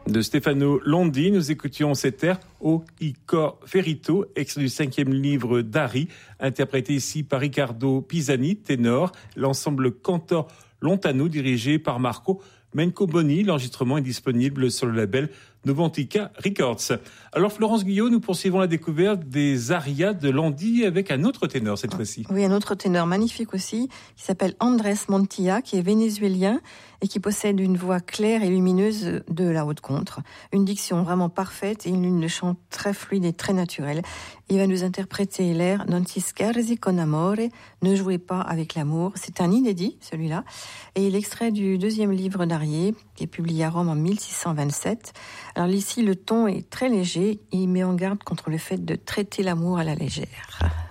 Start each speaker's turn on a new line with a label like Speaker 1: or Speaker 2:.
Speaker 1: De Stefano Londi, nous écoutions cet air O Icor Ferito, extrait du 5e livre d'Ari, interprété ici par Riccardo Pisani, ténor, l'ensemble Cantor Lontano dirigé par Marco Mencoboni. L'enregistrement est disponible sur le label Novantica Records. Alors Florence Guyot, nous poursuivons la découverte des arias de Landi avec un autre ténor cette fois-ci.
Speaker 2: Oui, un autre ténor magnifique aussi, qui s'appelle Andrés Montilla, qui est vénézuélien et qui possède une voix claire et lumineuse de la haute contre, une diction vraiment parfaite et une ligne de chant très fluide et très naturelle. Il va nous interpréter l'air Non si scherzi con amore, ne jouez pas avec l'amour. C'est un inédit, celui-là, et l'extrait du 2e livre d'Arié, qui est publié à Rome en 1627. Alors ici, le ton est très léger et il met en garde contre le fait de traiter l'amour à la légère.